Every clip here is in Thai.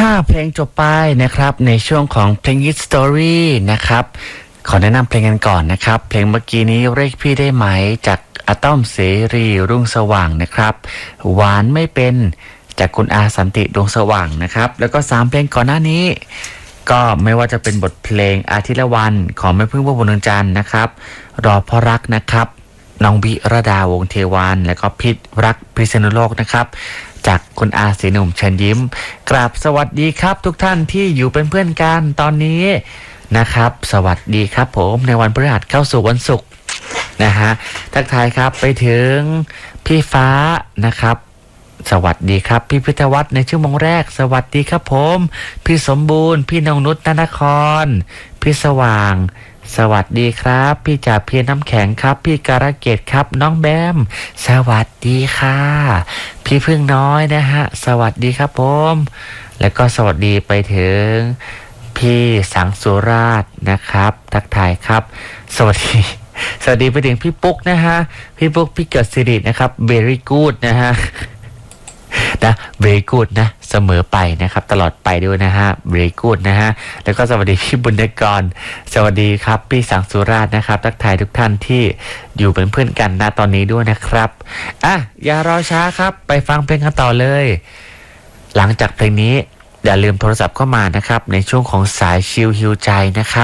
เพลงจบไปนะครับในช่วงของเพลง Hit Story นะครับขอแนะนำเพลงกันก่อนนะครับเพลงเมื่อกี้นี้เรียกพี่ได้ไหมจากอะตอมเสรีรุ่งสว่างนะครับหวานไม่เป็นจากคุณอาสันติดวงสว่างนะครับแล้วก็3เพลงก่อนหน้านี้ก็ไม่ว่าจะเป็นบทเพลงอาทิตย์ละวันของแม่พึ่งพุ่มพวงดวงจันทร์นะครับรอเพราะรักนะครับน้องบิรดาวงเทวันแล้วก็พิษรักพิษณุโลกนะครับจากคุณอาศรีหนุ่มเชิญยิ้มกราบสวัสดีครับทุกท่านที่อยู่เป็นเพื่อนกันตอนนี้นะครับสวัสดีครับผมในวันพฤหัสเข้าสู่วันศุกร์นะฮะทักทายครับไปถึงพี่ฟ้านะครับสวัสดีครับพี่พิทวัฒน์ในชั่วโมงแรกสวัสดีครับผมพี่สมบูรณ์พี่นงนุชนครพี่สว่างสวัสดีครับพี่จ่าเพียรน้ำแข็งครับพี่การะเกดครับน้องแบมสวัสดีค่ะพี่พึ่งน้อยนะฮะสวัสดีครับผมแล้วก็สวัสดีไปถึงพี่สังสุราชนะครับทักทายครับสวัสดีไปถึงพี่ปุ๊กนะฮะพี่ปุ๊กพี่เกิดสิรินะครับ very good นะฮะนะ very good นะเสมอไปนะครับตลอดไปด้วยนะฮะ very good นะฮะแล้วก็สวัสดีพี่บุญเดกรสวัสดีครับพี่สังสุราชนะครับทักทายทุกท่านที่อยู่เป็นเพื่อนกันณตอนนี้ด้วยนะครับอย่ารอช้าครับไปฟังเพลงกันต่อเลยหลังจากเพลงนี้อย่าลืมโทรศัพท์เข้ามานะครับในช่วงของสายชิลฮิวใจนะครับ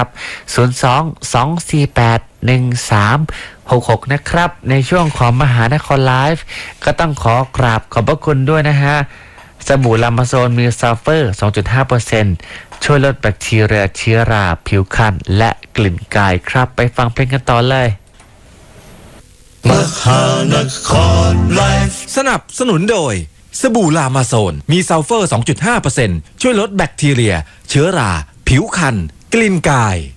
02-248-1366นะครับในช่วงของมหานครไลฟ์ก็ต้องขอกราบขอบพระคุณด้วยนะฮะสบู่ลามาโซนมีซัลเฟอร์ 2.5% ช่วยลดแบคทีเรียเชื้อราผิวพรรณและกลิ่นกายครับไปฟังเพลงกันต่อเลยมหานครไลฟ์สนับสนุนโดยสบู่ลามาโซนมีซัลเฟอร์ 2.5% ช่วยลดแบคทีเรียเชื้อราผิวพรรณกลิ่นกาย